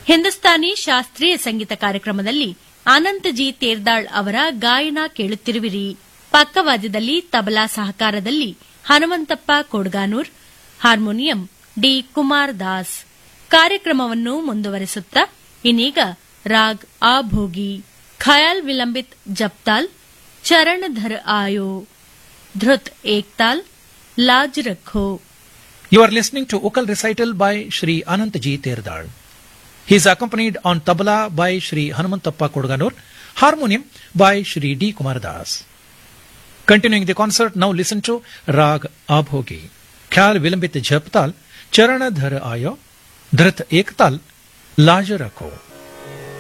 ಹಿಂದೂಸ್ತಾನಿ ಶಾಸ್ತ್ರೀಯ ಸಂಗೀತ ಕಾರ್ಯಕ್ರಮದಲ್ಲಿ ಅನಂತ್ ಜಿ ತೇರ್ದಾಳ್ ಅವರ ಗಾಯನ ಕೇಳುತ್ತಿರುವಿರಿ. ಪಕ್ಕವಾದ್ಯದಲ್ಲಿ ತಬಲಾ ಸಹಕಾರದಲ್ಲಿ ಹನುಮಂತಪ್ಪ ಕೊಡ್ಗಾನೂರ್, ಹಾರ್ಮೋನಿಯಂ ಡಿ ಕುಮಾರ್ ದಾಸ್. ಕಾರ್ಯಕ್ರಮವನ್ನು ಮುಂದುವರೆಸುತ್ತಾ ಇನ್ನೀಗ ರಾಗ್ ಆಭೋಗಿ, ಖಯಾಲ್ ವಿಲಂಬಿತ್ ಜಪ್ತಾಲ್, ಚರಣ್ ಧರ್ ಆಯೋ, ಧೃತ್ Ektaal, lodge ರಖೋ. You are listening to vocal recital by Shri Anant Ji Terdal. He is accompanied on tabla by Shri Hanumantappa Kodganur, harmonium by Shri D. Kumar Das. Continuing the concert, now listen to Rag Abhogi, Khyal Vilambit Jhaptal, Charana Dhar Ayo, Dhrit Ektal, Laj Rakho.